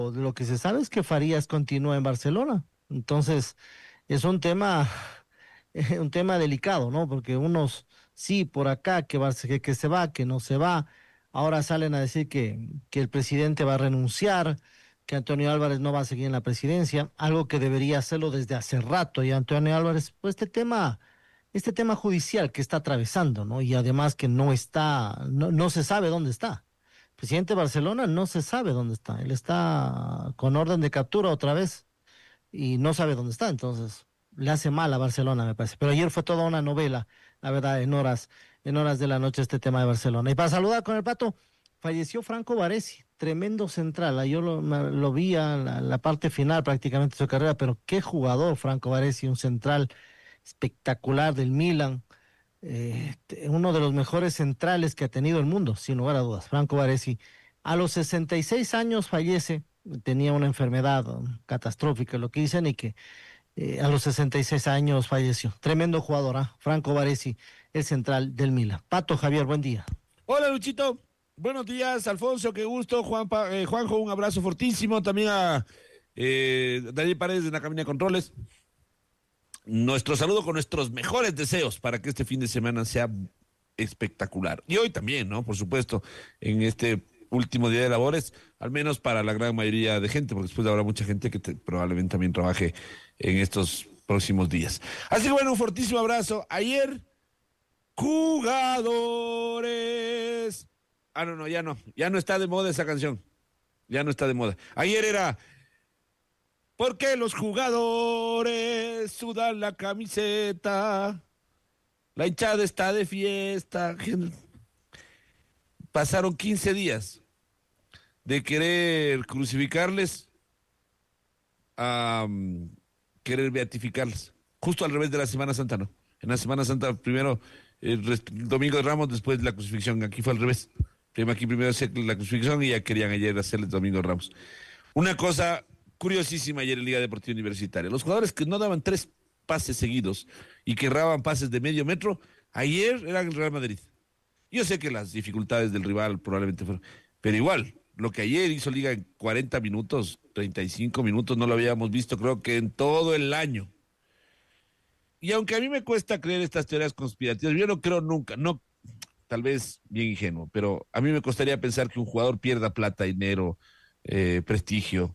Lo que se sabe es que Farías continúa en Barcelona. Entonces, es un tema delicado, ¿no? Porque unos sí por acá, que se va, que no se va. Ahora salen a decir que el presidente va a renunciar, que Antonio Álvarez no va a seguir en la presidencia, algo que debería hacerlo desde hace rato. Y Antonio Álvarez, pues este tema judicial que está atravesando, ¿no? Y además que no se sabe dónde está. Presidente de Barcelona no se sabe dónde está. Él está con orden de captura otra vez y no sabe dónde está. Entonces, le hace mal a Barcelona, me parece. Pero ayer fue toda una novela, la verdad, en horas de la noche este tema de Barcelona. Y para saludar con el pato, falleció Franco Baresi, tremendo central. Yo lo vi a la parte final prácticamente de su carrera, pero qué jugador Franco Baresi, un central espectacular del Milan, uno de los mejores centrales que ha tenido el mundo, sin lugar a dudas. Franco Baresi, a los 66 años fallece, tenía una enfermedad catastrófica, lo que dicen, y que a los 66 años falleció. Tremendo jugador, ¿ah? Franco Baresi, el central del Milan. Pato Javier, buen día. Hola Luchito, buenos días Alfonso, qué gusto, Juanjo, un abrazo fortísimo, también a Daniel Paredes de la cabina de controles. Nuestro saludo con nuestros mejores deseos para que este fin de semana sea espectacular. Y hoy también, ¿no? Por supuesto, en este último día de labores, al menos para la gran mayoría de gente, porque después habrá mucha gente que probablemente también trabaje en estos próximos días. Así que bueno, un fortísimo abrazo. Ayer, jugadores. No, ya no está de moda esa canción. Ya no está de moda. Ayer era... ¿Por qué los jugadores sudan la camiseta? La hinchada está de fiesta. Pasaron 15 días de querer crucificarles a querer beatificarles. Justo al revés de la Semana Santa, ¿no? En la Semana Santa primero el Domingo de Ramos, después la crucifixión. Aquí fue al revés. Aquí primero hacer la crucifixión y ya querían ayer hacerle el Domingo de Ramos. Una cosa curiosísima ayer en Liga Deportiva Universitaria. Los jugadores que no daban 3 pases seguidos y que erraban pases de medio metro, ayer eran el Real Madrid. Yo sé que las dificultades del rival probablemente fueron, pero igual, lo que ayer hizo Liga en 40 minutos, 35 minutos, no lo habíamos visto creo que en todo el año. Y aunque a mí me cuesta creer estas teorías conspirativas, yo no creo nunca, no, tal vez bien ingenuo, pero a mí me costaría pensar que un jugador pierda plata, dinero, prestigio,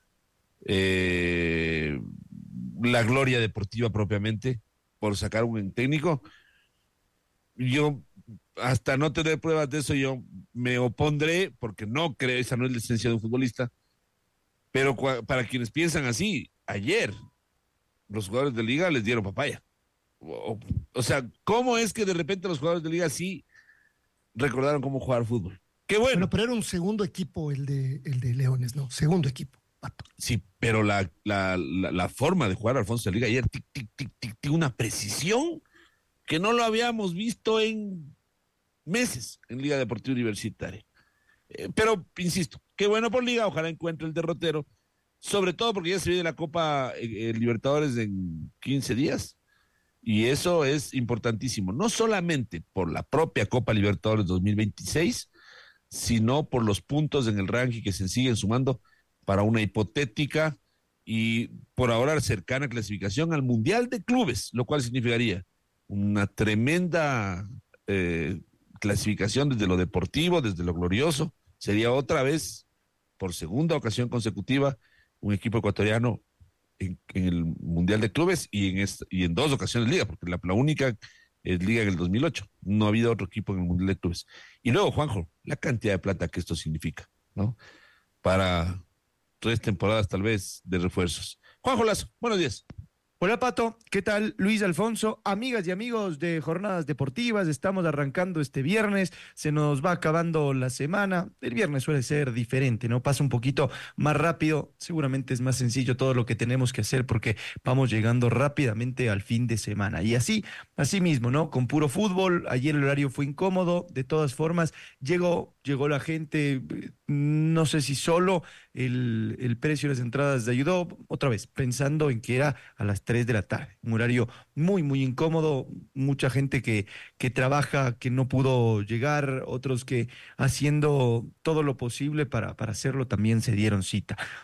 la gloria deportiva propiamente por sacar un técnico. Yo, hasta no tener pruebas de eso, yo me opondré porque no creo, esa no es la esencia de un futbolista, pero para quienes piensan así, ayer los jugadores de Liga les dieron papaya. O sea, ¿cómo es que de repente los jugadores de Liga sí recordaron cómo jugar fútbol? Qué bueno. Bueno, pero era un segundo equipo el de Leones, ¿no? Segundo equipo, Pato. Sí, pero la forma de jugar Alfonso de Liga ayer, tic, tic, tic, tic, tic, una precisión que no lo habíamos visto en meses en Liga Deportiva Universitaria. Pero, insisto, qué bueno por Liga, ojalá encuentre el derrotero, sobre todo porque ya se viene la Copa Libertadores en 15 días, y eso es importantísimo, no solamente por la propia Copa Libertadores 2026, sino por los puntos en el ranking que se siguen sumando para una hipotética y por ahora cercana clasificación al Mundial de Clubes, lo cual significaría una tremenda clasificación desde lo deportivo, desde lo glorioso. Sería otra vez, por segunda ocasión consecutiva, un equipo ecuatoriano en el Mundial de Clubes y en 2 ocasiones Liga, porque la única es Liga en el 2008. No ha habido otro equipo en el Mundial de Clubes. Y luego, Juanjo, la cantidad de plata que esto significa, ¿no? Para 3 temporadas tal vez de refuerzos. Juanjo Lazo, buenos días. Hola Pato, ¿qué tal? Luis Alfonso, amigas y amigos de Jornadas Deportivas, estamos arrancando este viernes, se nos va acabando la semana, el viernes suele ser diferente, ¿no? Pasa un poquito más rápido, seguramente es más sencillo todo lo que tenemos que hacer porque vamos llegando rápidamente al fin de semana y así mismo, ¿no? Con puro fútbol, ayer el horario fue incómodo, de todas formas, llegó llegó la gente, no sé si solo el precio de las entradas ayudó, otra vez, pensando en que era a las 3 de la tarde, un horario muy, muy incómodo, mucha gente que trabaja, que no pudo llegar, otros que haciendo todo lo posible para hacerlo también se dieron cita.